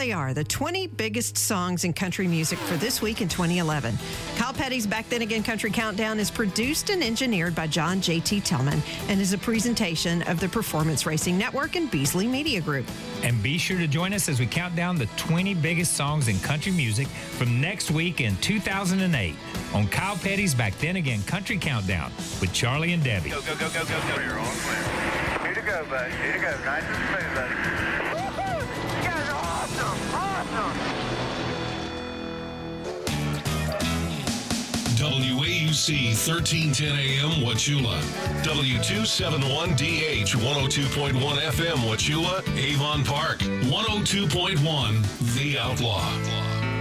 they are, the 20 biggest songs in country music for this week in 2011. Kyle Petty's Back Then Again Country Countdown is produced and engineered by John J.T. Tillman and is a presentation of the Performance Racing Network and Beasley Media Group. And be sure to join us as we count down the 20 biggest songs in country music from next week in 2008 on Kyle Petty's Back Then Again Country Countdown with Charlie and Debbie. Go, go, go, go, go, go. You're all clear. Here to go, buddy. Here to go. Nice and smooth, buddy. Woo-hoo! You guys are awesome. Awesome. WAUC 1310 AM Wauchula. W271DH 102.1 FM Wauchula, Avon Park. 102.1 The Outlaw.